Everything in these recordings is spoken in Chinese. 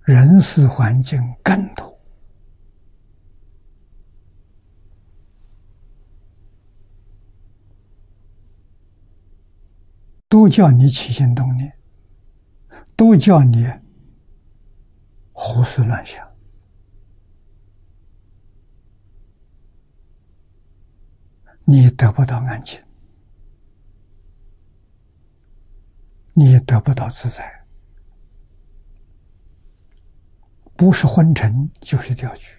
人事环境更多，都叫你起心动念，都叫你胡思乱想。你得不到安静，你得不到自在，不是昏沉就是掉举。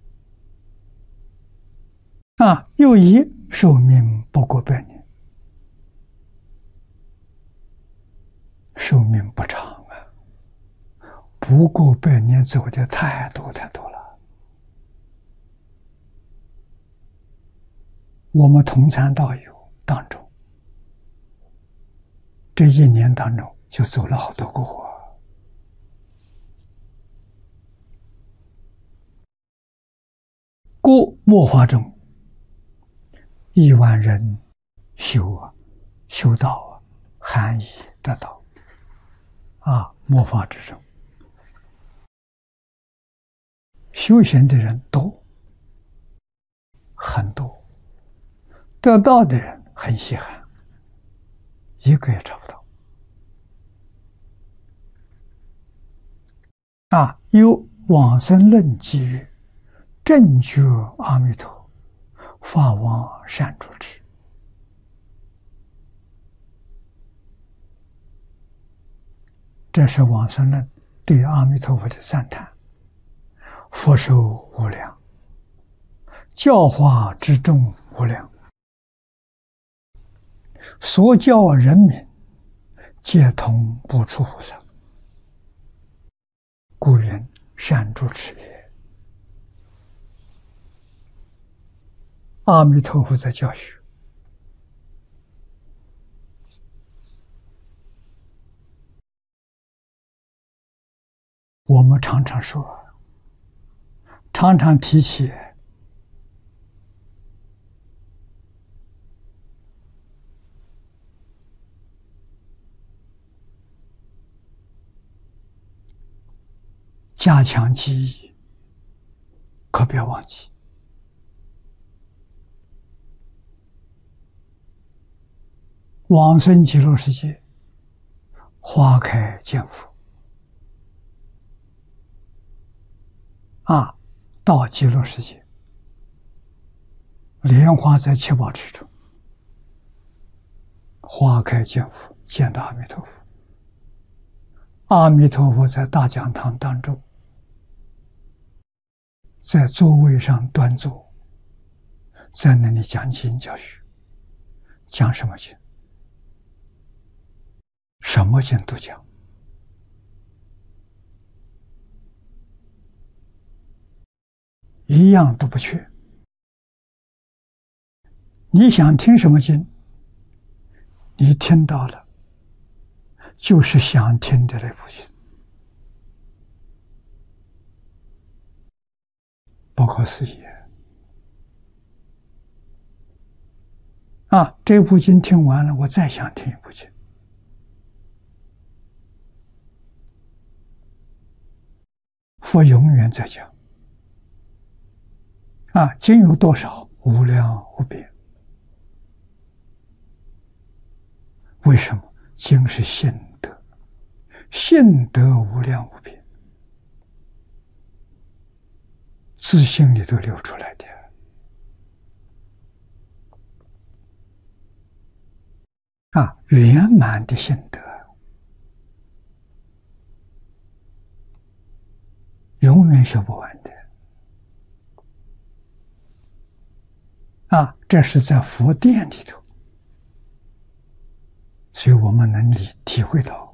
又一寿命不过100年，寿命不长啊，不过100年走的太多太多了。我们同参道友当中，这1年当中就走了好多个故末法中，1万人修道含饴得道末法之中，修行的人多，很多，得道的人很稀罕，一个也找不到。有往生论记曰：正觉阿弥陀，法王善主持。这是往生论对阿弥陀佛的赞叹。佛寿无量，教化之众无量，所教人民皆同不出菩萨，故云善主持也。阿弥陀佛在教学，我们常常说，常常提起加强记忆，可不要忘记。往生极乐世界，花开见佛到极乐世界，莲花在七宝池中，花开见佛，见到阿弥陀佛。阿弥陀佛在大讲堂当中，在座位上端坐，在那里讲经教学。讲什么经？什么经都讲，一样都不缺。你想听什么经，你听到了，就是想听的那部经，不可思议这部经听完了，我再想听一部经。佛永远在讲经有多少？无量无边。为什么？经是信德，信德无量无边，自信里头流出来的圆满的信德，永远学不完的这是在佛殿里头，所以我们能体会到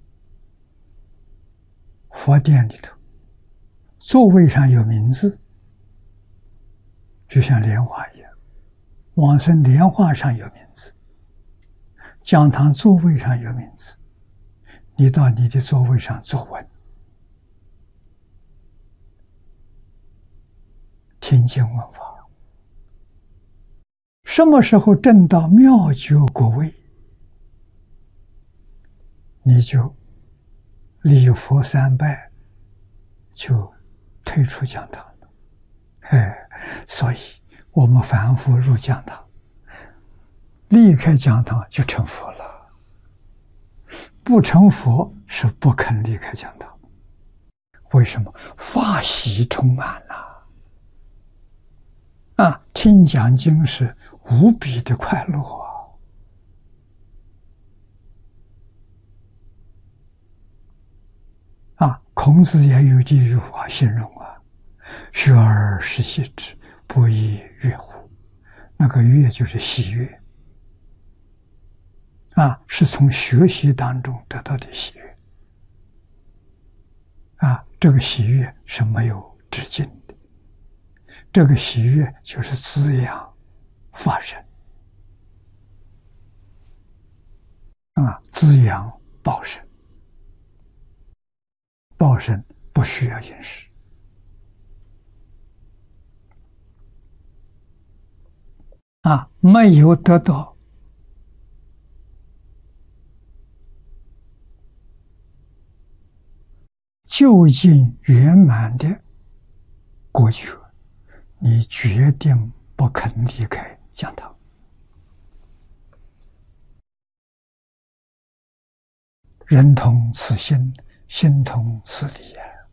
佛殿里头座位上有名字，就像莲花一样，往生莲花上有名字，讲堂座位上有名字，你到你的座位上坐稳，听经闻法。什么时候证到妙觉果位，你就礼佛3拜， 就退出讲堂了。所以我们凡夫入讲堂，离开讲堂就成佛了，不成佛是不肯离开讲堂。为什么？法喜充满了听讲经是无比的快乐孔子也有这句话形容学而时习之，不亦说乎？那个悦就是喜悦是从学习当中得到的喜悦这个喜悦是没有止境的，这个喜悦就是滋养法身滋养报身，报身不需要饮食没有得到究竟圆满的果觉，你决定不肯离开讲堂。人同此心，心同此理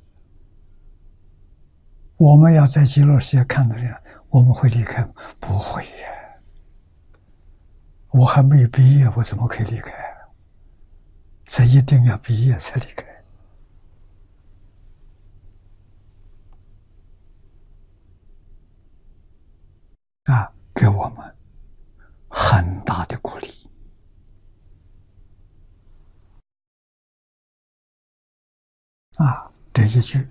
我们要在极乐世界看到人，我们会离开吗？不会我还没有毕业，我怎么可以离开这一定要毕业才离开给我们很大的鼓励这一句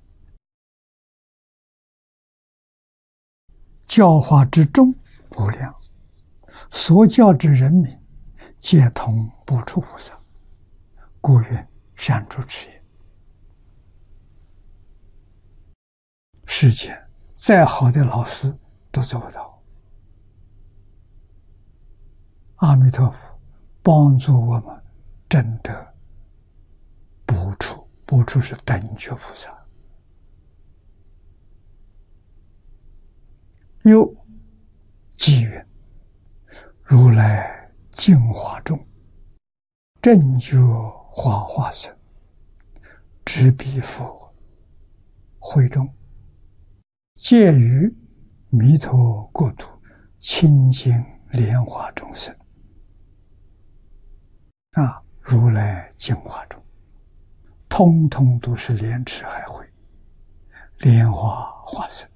教化之众无量，所教之人民皆同不出菩萨，故曰善主持也。世间再好的老师都做不到，阿弥陀佛帮助我们证得不出，不出是等觉菩萨。又偈云：如来净华中，正觉华化身，执彼佛会中，介于弥陀国土清净莲华众生如来净华中，通通都是莲池海会，莲花化身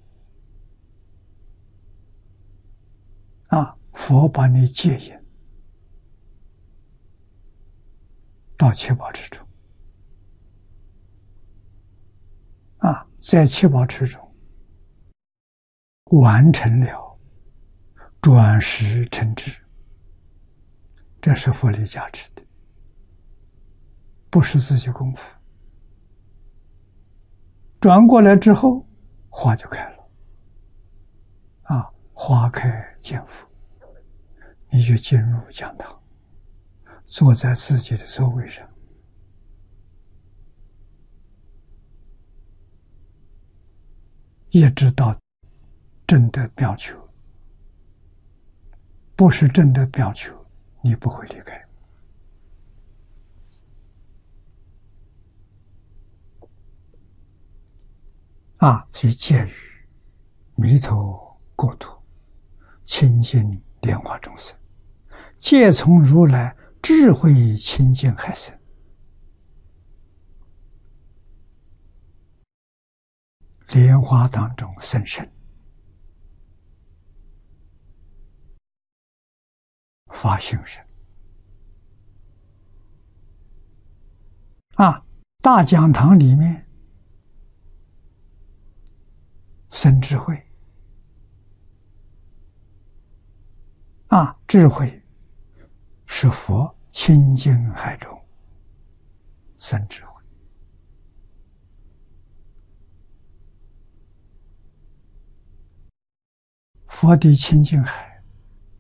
佛把你接引到七宝池中在七宝池中完成了转识成智，这是佛力加持的，不是自己功夫。转过来之后，花就开了花开见佛，你就进入讲堂，坐在自己的座位上，一直到证得妙求。不是证得妙求，你不会离开所以介于弥陀国土清净莲花众生，皆从如来智慧清净海生，莲花当中生生，发心身大讲堂里面生智慧智慧是佛清净海中生智慧，佛的清净海